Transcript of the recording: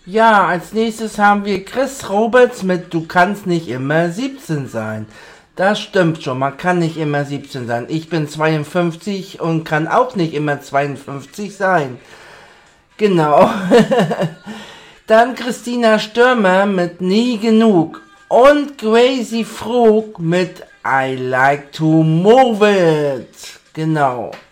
Ja, als nächstes haben wir Chris Roberts mit Du kannst nicht immer 17 sein. Das stimmt schon, man kann nicht immer 17 sein. Ich bin 52 und kann auch nicht immer 52 sein. Genau. Dann Christina Stürmer mit Nie genug. Und Crazy Frog mit I Like to Move It. Genau.